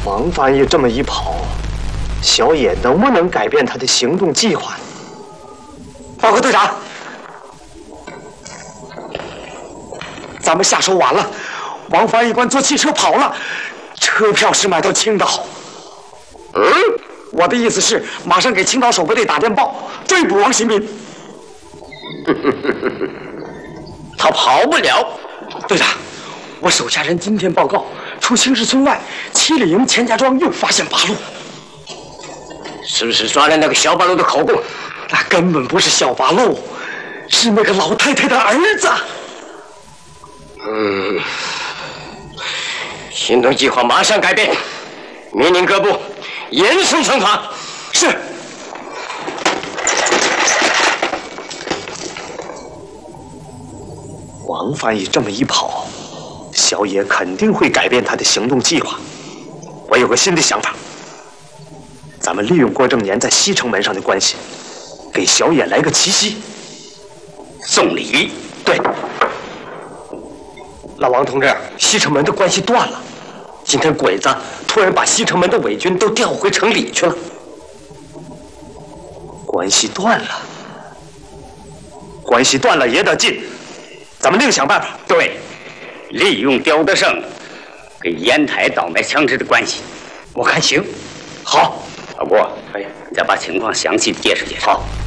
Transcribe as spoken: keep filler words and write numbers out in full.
王翻译这么一跑，小野能不能改变他的行动计划？报告队长，咱们下手晚了，王翻译官坐汽车跑了，车票是买到青岛。嗯，我的意思是，马上给青岛守备队打电报，追捕王新民。 他跑不了。 队长，我手下人今天报告，出兴市村外七里营钱家庄又发现八路。 是不是抓了那个小八路的口供？ 那根本不是小八路，是那个老太太的儿子。 嗯，行动计划马上改变，命令各部严肃惩罚。 是。王翻译这么一跑，小野肯定会改变他的行动计划。我有个新的想法，咱们利用郭正年在西城门上的关系，给小野来个奇袭。 送礼？ 对。老王同志，西城门的关系断了。今天鬼子突然把西城门的伪军都调回城里去了，关系断了。关系断了也得进。咱们另想办法。 对，利用刁德胜跟烟台倒卖枪支的关系，我看行。 好， 老郭，哎，你再把情况详细介绍介绍。 好。